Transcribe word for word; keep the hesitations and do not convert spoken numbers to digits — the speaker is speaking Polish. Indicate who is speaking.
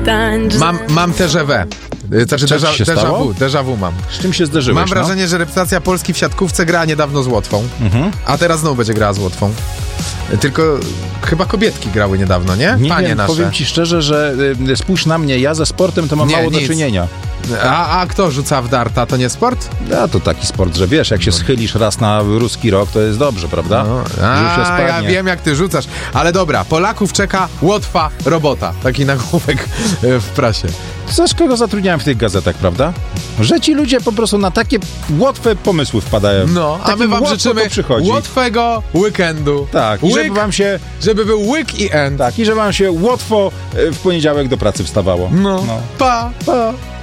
Speaker 1: Mam, mam déjà vu. Znaczy
Speaker 2: Co
Speaker 1: déjà,
Speaker 2: ci się
Speaker 1: déjà
Speaker 2: stało?
Speaker 1: vu, déjà vu mam.
Speaker 2: Z czym się zderzyłeś?
Speaker 1: Mam wrażenie,
Speaker 2: no?
Speaker 1: że reprezentacja Polski w siatkówce grała niedawno z Łotwą,
Speaker 2: Mhm.
Speaker 1: a teraz znowu będzie grała z Łotwą. Tylko chyba kobietki grały niedawno, nie?
Speaker 2: Nie
Speaker 1: Panie
Speaker 2: wiem,
Speaker 1: nasze.
Speaker 2: powiem ci szczerze, że y, spójrz na mnie, ja ze sportem to mam
Speaker 1: Nie,
Speaker 2: mało do
Speaker 1: nic.
Speaker 2: czynienia.
Speaker 1: A, a kto rzuca w darta? To nie sport?
Speaker 2: A to taki sport, że wiesz, jak się schylisz raz na ruski rok, to jest dobrze, prawda?
Speaker 1: No.
Speaker 2: Brzuch się
Speaker 1: A, ja
Speaker 2: spadnie.
Speaker 1: wiem, jak ty rzucasz. Ale dobra, Polaków czeka Łotwa robota. Taki nagłówek e, w prasie.
Speaker 2: Coś, kogo zatrudniałem w tych gazetach, prawda? Że ci ludzie po prostu na takie łatwe pomysły wpadają.
Speaker 1: No, a
Speaker 2: Takim
Speaker 1: my wam
Speaker 2: łatwo
Speaker 1: życzymy
Speaker 2: to przychodzi.
Speaker 1: łatwego weekendu.
Speaker 2: Tak, i
Speaker 1: Łyk,
Speaker 2: żeby wam się...
Speaker 1: żeby był łyk i end.
Speaker 2: Tak, i żeby wam się łatwo e, w poniedziałek do pracy wstawało.
Speaker 1: No, pa.
Speaker 2: Pa.